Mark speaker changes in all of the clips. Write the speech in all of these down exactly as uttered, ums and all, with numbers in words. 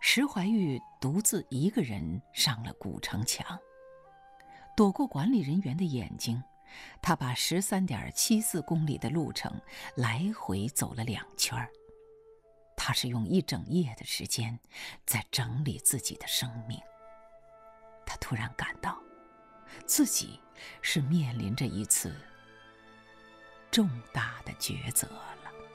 Speaker 1: 石怀玉独自一个人上了古城墙，躲过管理人员的眼睛，他把十三点七四公里的路程来回走了两圈。他是用一整夜的时间在整理自己的生命。他突然感到，自己是面临着一次重大的抉择了。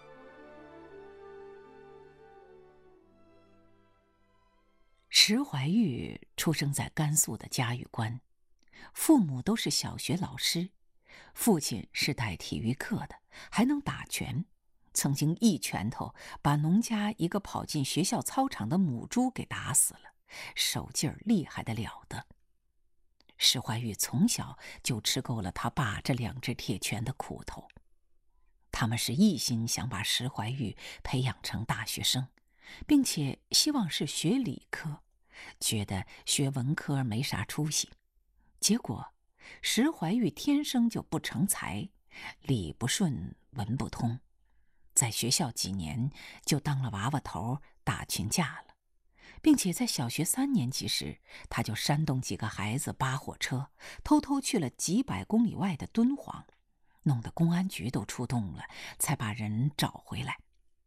Speaker 1: 石怀玉出生在甘肃的嘉峪关，父母都是小学老师，父亲是带体育课的，还能打拳，曾经一拳头把农家一个跑进学校操场的母猪给打死了，手劲儿厉害得了得。石怀玉从小就吃够了他爸这两只铁拳的苦头。他们是一心想把石怀玉培养成大学生，并且希望是学理科，觉得学文科没啥出息。结果石怀玉天生就不成才，理不顺文不通，在学校几年就当了娃娃头，打群架了，并且在小学三年级时，他就煽动几个孩子扒火车，偷偷去了几百公里外的敦煌，弄得公安局都出动了，才把人找回来。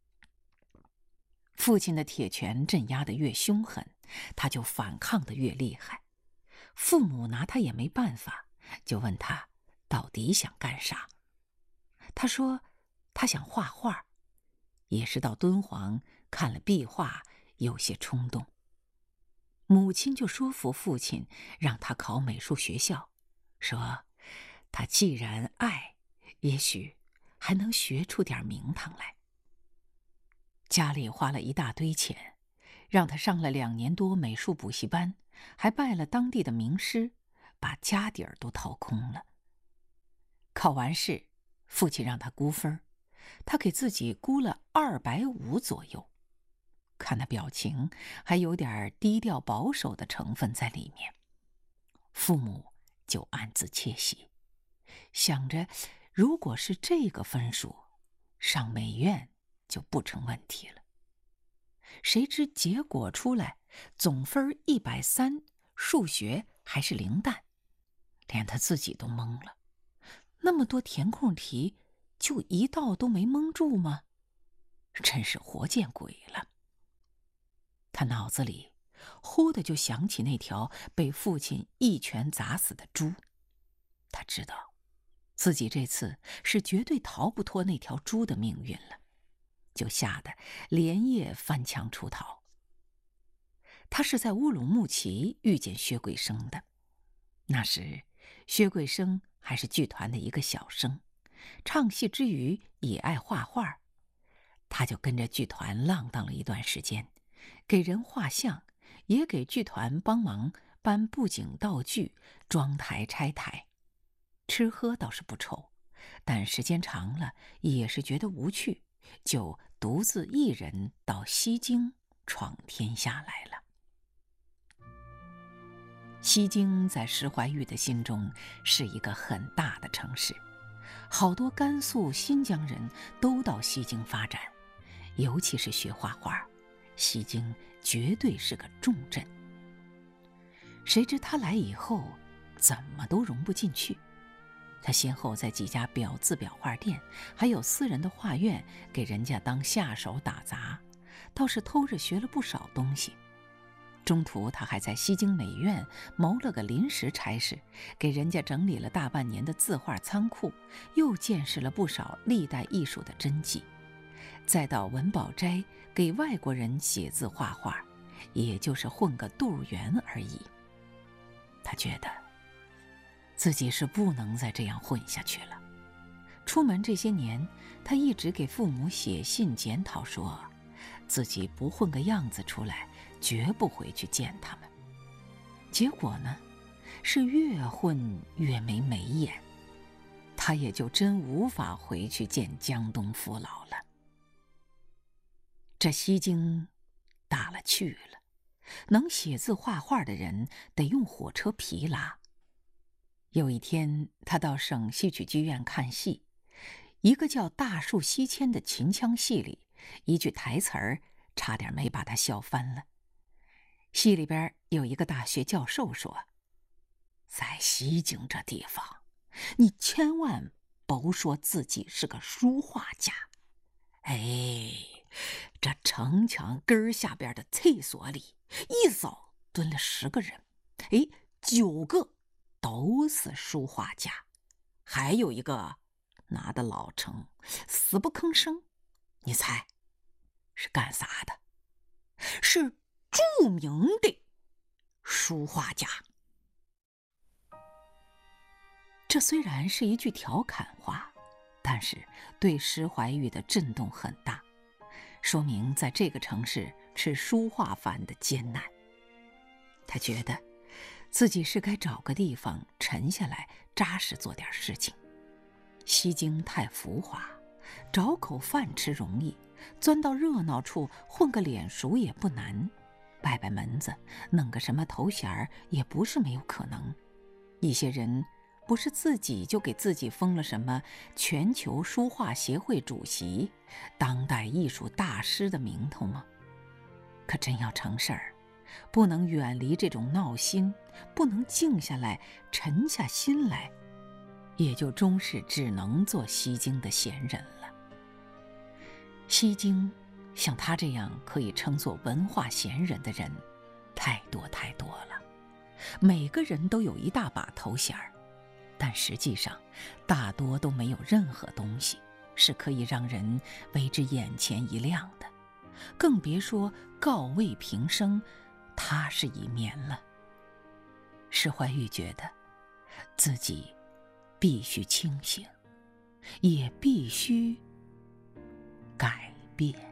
Speaker 1: 父亲的铁拳镇压得越凶狠，他就反抗得越厉害。父母拿他也没办法，就问他到底想干啥。他说他想画画，也是到敦煌看了壁画，有些冲动。母亲就说服父亲让他考美术学校，说他既然爱，也许还能学出点名堂来。家里花了一大堆钱，让他上了两年多美术补习班，还拜了当地的名师，把家底儿都掏空了。考完试，父亲让他估分，他给自己估了二百五左右，看那表情还有点低调保守的成分在里面。父母就暗自窃喜，想着如果是这个分数，上美院就不成问题了。谁知结果出来，总分一百三，数学还是零蛋，连他自己都懵了。那么多填空题，就一道都没蒙住吗？真是活见鬼了。他脑子里忽的就想起那条被父亲一拳砸死的猪，他知道自己这次是绝对逃不脱那条猪的命运了，就吓得连夜翻墙出逃。他是在乌鲁木齐遇见薛桂生的，那时薛桂生还是剧团的一个小生，唱戏之余也爱画画，他就跟着剧团浪荡了一段时间，给人画像，也给剧团帮忙搬布景道具，装台拆台。吃喝倒是不愁，但时间长了也是觉得无趣，就独自一人到西京闯天下来了。西京在石怀玉的心中是一个很大的城市，好多甘肃、新疆人都到西京发展，尤其是学画画，西京绝对是个重镇。谁知他来以后怎么都融不进去，他先后在几家表字裱画店还有私人的画院给人家当下手打杂，倒是偷着学了不少东西。中途他还在西京美院谋了个临时差事，给人家整理了大半年的字画仓库，又见识了不少历代艺术的真迹。再到文保斋给外国人写字画画，也就是混个肚儿圆而已。他觉得自己是不能再这样混下去了。出门这些年，他一直给父母写信检讨，说自己不混个样子出来，绝不回去见他们。结果呢，是越混越没眉眼，他也就真无法回去见江东父老了。这西京大了去了，能写字画画的人得用火车皮拉。有一天，他到省戏曲剧院看戏，一个叫大树西迁的秦腔戏里，一句台词儿差点没把他笑翻了。 戏里边有一个大学教授说，在西京这地方，你千万甭说自己是个书画家。哎，这城墙根下边的厕所里，一早蹲了十个人，哎，九个都是书画家，还有一个拿的老成，死不吭声。你猜是干啥的？是著名的书画家。这虽然是一句调侃话，但是对施怀玉的震动很大，说明在这个城市吃书画饭的艰难。他觉得自己是该找个地方沉下来，扎实做点事情。西京太浮华，找口饭吃容易，钻到热闹处混个脸熟也不难，拜拜门子，弄个什么头衔也不是没有可能。一些人不是自己就给自己封了什么全球书画协会主席、当代艺术大师的名头吗？可真要成事儿，不能远离这种闹心，不能静下来沉下心来，也就终是只能做西京的闲人了。西京像他这样可以称作文化闲人的人太多太多了，每个人都有一大把头衔儿，但实际上大多都没有任何东西是可以让人为之眼前一亮的，更别说告慰平生踏实一眠了。施怀玉觉得自己必须清醒，也必须改变。